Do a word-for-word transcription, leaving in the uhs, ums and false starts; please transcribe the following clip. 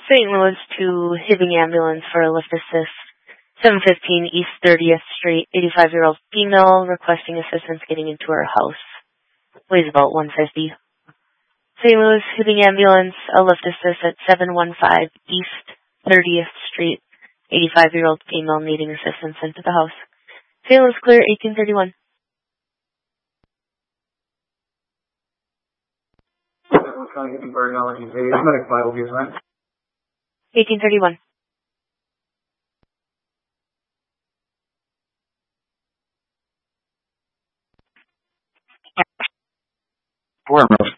Saint Louis to Hibbing Ambulance for a lift assist. seven fifteen East thirtieth Street, eighty-five-year-old female requesting assistance getting into her house. Weighs about one fifty. Saint Louis Hibbing Ambulance, a lift assist at seven fifteen East thirtieth Street, eighty-five-year-old female needing assistance into the house. Saint Louis clear, eighteen thirty-one. eighteen thirty-one. Four